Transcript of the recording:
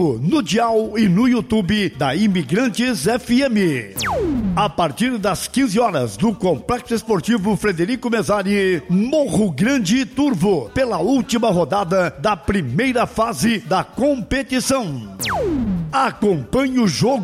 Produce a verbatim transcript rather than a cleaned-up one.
no dial e no YouTube da Imigrantes F M. A partir das quinze horas, no Complexo Esportivo Frederico Mezzari, Morro Grande Turvo, pela última rodada da primeira fase da competição. Acompanhe o jogo